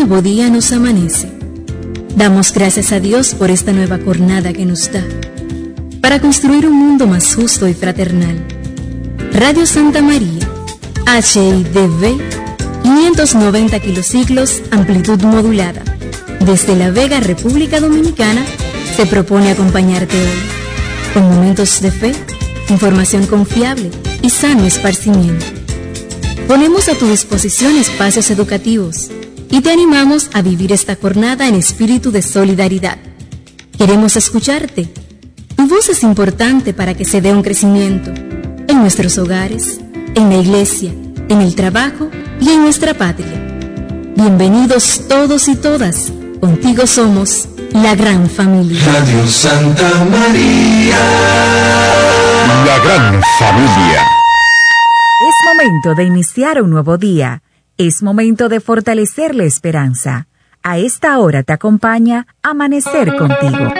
nuevo día nos amanece. Damos gracias a Dios por esta nueva jornada que nos da, para construir un mundo más justo y fraternal. Radio Santa María, HIDV, 590 kilociclos, amplitud modulada. Desde La Vega, República Dominicana, se propone acompañarte hoy, con momentos de fe, información confiable y sano esparcimiento. Ponemos a tu disposición espacios educativos y te animamos a vivir esta jornada en espíritu de solidaridad. Queremos escucharte. Tu voz es importante para que se dé un crecimiento en nuestros hogares, en la iglesia, en el trabajo y en nuestra patria. Bienvenidos todos y todas. Contigo somos la gran familia. Radio Santa María. La gran familia. Es momento de iniciar un nuevo día. Es momento de fortalecer la esperanza. A esta hora te acompaña Amanecer Contigo.